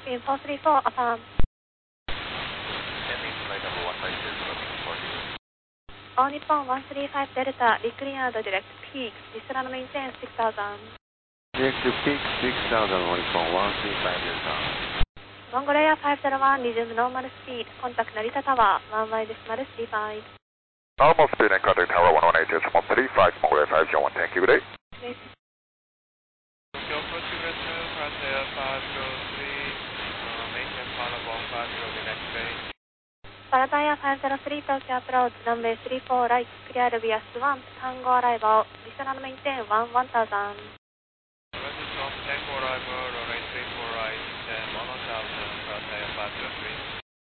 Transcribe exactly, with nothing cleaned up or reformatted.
in four three four, affirm. All Nippon one three five Delta, declared direct peak, descend and maintain six thousand. Direct peak six thousand, All Nippon one three five Delta. Mongolia five zero one, resume normal speed, contact Narita Tower, one Y decimal three five. Normal speed and contact Tower one one eight decimal three five, Mongolia five zero one, thank you, good day. Yes. Tokyo approach return, Crosshair five zero three, uh, maintain follow one five zero, the next bay. Parataya five zero three, Tokyo approach, runway three four right, clear via one, Tango arrival, descend and maintain one one thousand. Register Tango arrival, runway three four right, then one thousand, Crosshair five zero three.